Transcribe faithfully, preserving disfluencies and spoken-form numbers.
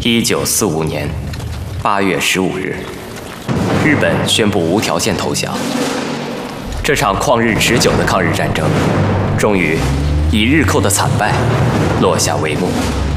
一九四五年八月十五日，日本宣布无条件投降。这场旷日持久的抗日战争，终于以日寇的惨败落下帷幕。